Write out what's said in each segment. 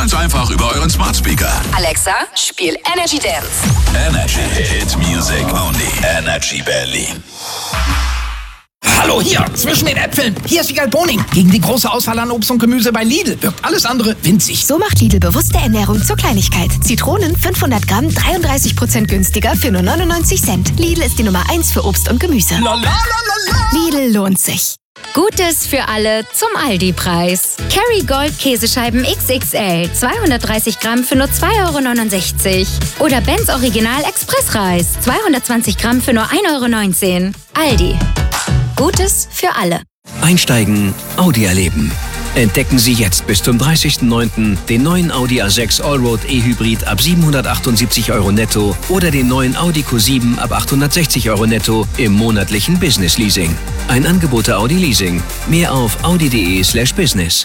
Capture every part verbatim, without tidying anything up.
Ganz einfach über euren Smart Speaker. Alexa, spiel Energy Dance. Energy Hit Music Only. Energy Berlin. Hallo, hier, zwischen den Äpfeln. Hier ist Wiegald Boning. Gegen die große Auswahl an Obst und Gemüse bei Lidl wirkt alles andere winzig. So macht Lidl bewusste Ernährung zur Kleinigkeit. Zitronen fünfhundert Gramm, dreiunddreißig Prozent günstiger für nur neunundneunzig Cent. Lidl ist die Nummer eins für Obst und Gemüse. Lidl lohnt sich. Gutes für alle zum Aldi-Preis. Kerry Gold Käsescheiben X X L, zweihundertdreißig Gramm für nur zwei Euro neunundsechzig. Oder Benz Original Expressreis, zweihundertzwanzig Gramm für nur ein Euro neunzehn. Aldi. Gutes für alle. Einsteigen, Audi erleben. Entdecken Sie jetzt bis zum dreißigsten neunten den neuen Audi A sechs Allroad E-Hybrid ab siebenhundertachtundsiebzig Euro netto oder den neuen Audi Q sieben ab achthundertsechzig Euro netto im monatlichen Business Leasing. Ein Angebot der Audi Leasing. Mehr auf audi.de slash business.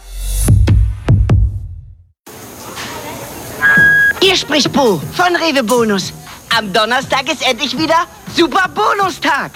Hier spricht Bo von Rewe Bonus. Am Donnerstag ist endlich wieder Super Bonustag.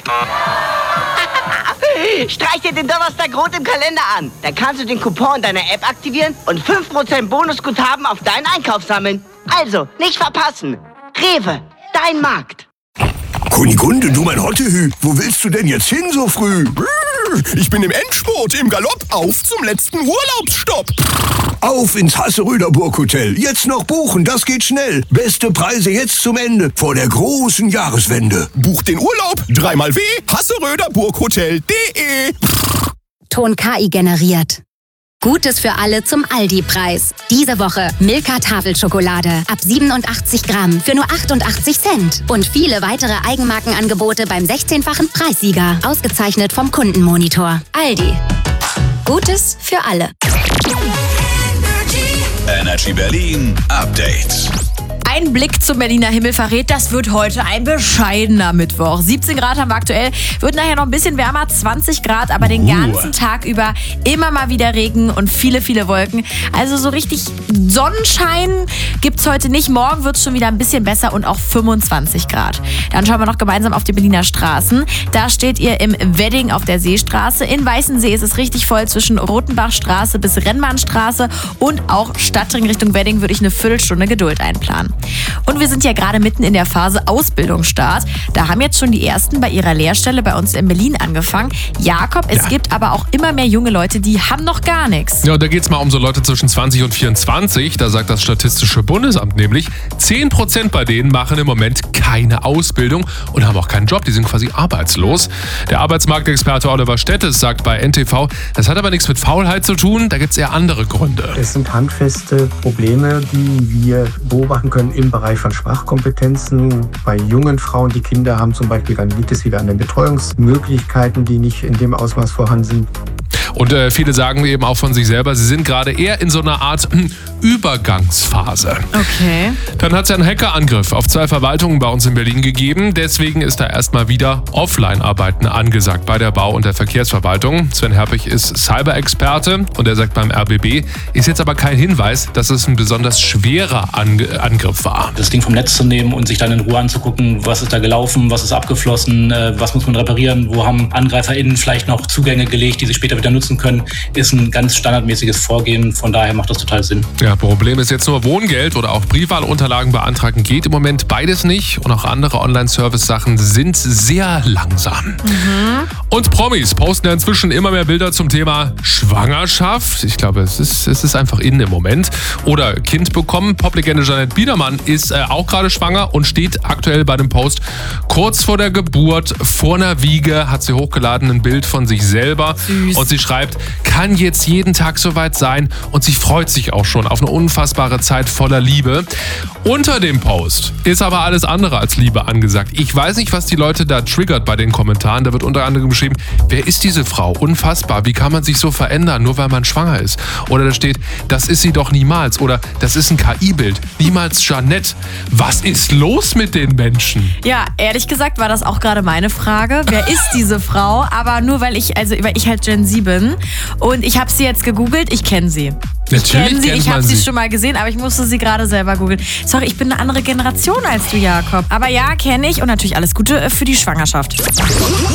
Streich dir den Donnerstag rot im Kalender an. Dann kannst du den Coupon in deiner App aktivieren und fünf Prozent Bonusguthaben auf deinen Einkauf sammeln. Also, nicht verpassen. Rewe, dein Markt. Kunigunde, du mein Hottehü, wo willst du denn jetzt hin so früh? Ich bin im Endspurt, im Galopp, auf zum letzten Urlaubsstopp. Auf ins Hasseröder Burghotel. Jetzt noch buchen, das geht schnell. Beste Preise jetzt zum Ende, vor der großen Jahreswende. Buch den Urlaub, dreimal W, hasseröderburghotel punkt de. Ton K I generiert. Gutes für alle zum Aldi-Preis. Diese Woche Milka Tafelschokolade ab siebenundachtzig Gramm für nur achtundachtzig Cent. Und viele weitere Eigenmarkenangebote beim sechzehnfachen Preissieger. Ausgezeichnet vom Kundenmonitor. Aldi. Gutes für alle. Energy Berlin Update. Ein Blick zum Berliner Himmel verrät, das wird heute ein bescheidener Mittwoch. siebzehn Grad haben wir aktuell, wird nachher noch ein bisschen wärmer, zwanzig Grad, aber den ganzen Tag über immer mal wieder Regen und viele, viele Wolken. Also so richtig Sonnenschein gibt's heute nicht. Morgen wird's schon wieder ein bisschen besser und auch fünfundzwanzig Grad. Dann schauen wir noch gemeinsam auf die Berliner Straßen. Da steht ihr im Wedding auf der Seestraße. In Weißensee ist es richtig voll zwischen Rotenbachstraße bis Rennbahnstraße und auch Stadtring Richtung Wedding würde ich eine Viertelstunde Geduld einplanen. Und wir sind ja gerade mitten in der Phase Ausbildungsstart. Da haben jetzt schon die Ersten bei ihrer Lehrstelle bei uns in Berlin angefangen. Jakob, es ja. gibt aber auch immer mehr junge Leute, die haben noch gar nichts. Ja, und da geht es mal um so Leute zwischen zwanzig und vierundzwanzig. Da sagt das Statistische Bundesamt nämlich, zehn Prozent bei denen machen im Moment keine Ausbildung und haben auch keinen Job. Die sind quasi arbeitslos. Der Arbeitsmarktexperte Oliver Stettes sagt bei N T V, das hat aber nichts mit Faulheit zu tun, da gibt es eher andere Gründe. Es sind handfeste Probleme, die wir beobachten können im Bereich von Sprachkompetenzen. Bei jungen Frauen, die Kinder haben zum Beispiel, dann liegt es wieder an den Betreuungsmöglichkeiten, die nicht in dem Ausmaß vorhanden sind. Und äh, viele sagen eben auch von sich selber, sie sind gerade eher in so einer Art hm, Übergangsphase. Okay. Dann hat es einen Hackerangriff auf zwei Verwaltungen bei uns in Berlin gegeben. Deswegen ist da erstmal wieder Offline-Arbeiten angesagt bei der Bau- und der Verkehrsverwaltung. Sven Herpich ist Cyber-Experte und er sagt beim R B B, ist jetzt aber kein Hinweis, dass es ein besonders schwerer An- Angriff war. Das Ding vom Netz zu nehmen und sich dann in Ruhe anzugucken, was ist da gelaufen, was ist abgeflossen, äh, was muss man reparieren, wo haben AngreiferInnen vielleicht noch Zugänge gelegt, die sie später wieder nutzen können, ist ein ganz standardmäßiges Vorgehen. Von daher macht das total Sinn. Ja, Problem ist jetzt nur Wohngeld oder auch Briefwahlunterlagen beantragen geht im Moment beides nicht und auch andere Online-Service-Sachen sind sehr langsam. Mhm. Und Promis posten ja inzwischen immer mehr Bilder zum Thema Schwangerschaft. Ich glaube, es ist, es ist einfach in im Moment. Oder Kind bekommen. Poplegende Jeanette Biedermann ist äh, auch gerade schwanger und steht aktuell bei dem Post kurz vor der Geburt, vor einer Wiege, hat sie hochgeladen ein Bild von sich selber. Süß. Und sie schreibt, kann jetzt jeden Tag soweit sein und sie freut sich auch schon auf eine unfassbare Zeit voller Liebe. Unter dem Post ist aber alles andere als Liebe angesagt. Ich weiß nicht, was die Leute da triggert bei den Kommentaren. Da wird unter anderem geschrieben, wer ist diese Frau? Unfassbar. Wie kann man sich so verändern, nur weil man schwanger ist? Oder da steht, das ist sie doch niemals. Oder das ist ein K I-Bild. Niemals Jeanette. Was ist los mit den Menschen? Ja, ehrlich gesagt war das auch gerade meine Frage. Wer ist diese Frau? Aber nur weil ich, also weil ich halt Gen Z bin und ich habe sie jetzt gegoogelt, ich kenne sie. Ich kenne sie, ich habe sie schon mal gesehen, aber ich musste sie gerade selber googeln. Sorry, ich bin eine andere Generation als du, Jakob. Aber ja, kenne ich und natürlich alles Gute für die Schwangerschaft.